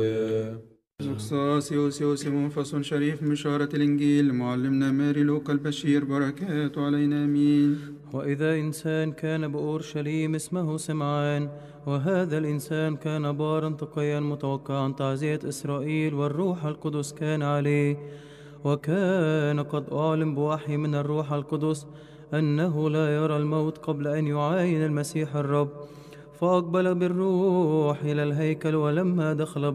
زوكساسيوس يوسف فصل شريف من بشارة الإنجيل معلمنا ماري لوقا البشير بركاته علينا آمين. وإذا إنسان كان بأورشليم اسمه سمعان، وهذا الإنسان كان بارا تقيا متوقعا تعزية إسرائيل، والروح القدس كان عليه، وكان قد أعلم بوحي من الروح القدس أنه لا يرى الموت قبل أن يعاين المسيح الرب. فأقبل بالروح إلى الهيكل، ولما دخل